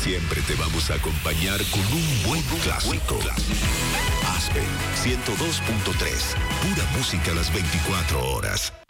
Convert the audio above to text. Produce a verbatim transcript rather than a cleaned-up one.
Siempre te vamos a acompañar con un buen clásico. Aspen ciento dos punto tres, pura música a las veinticuatro horas.